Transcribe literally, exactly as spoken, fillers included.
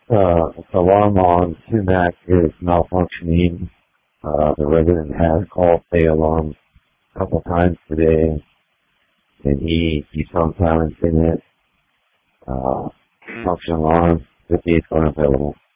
Uh, the alarm on Sumac is malfunctioning. Uh, the resident has called the alarm a couple times today, and he keeps on silencing it. Uh, function alarm, fifty-eight phone available.